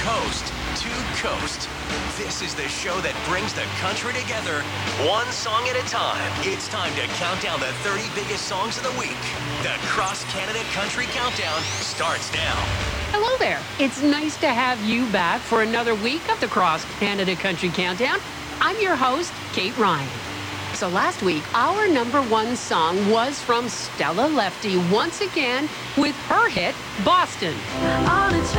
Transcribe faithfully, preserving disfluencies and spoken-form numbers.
coast to coast. This is the show that brings the country together, one song at a time. It's time to count down the thirty biggest songs of the week. The Cross Canada Country Countdown starts now. Hello there. It's nice to have you back for another week of the Cross Canada Country Countdown. I'm your host, Kate Ryan. So last week, our number one song was from Stella Lefty once again with her hit, Boston. All the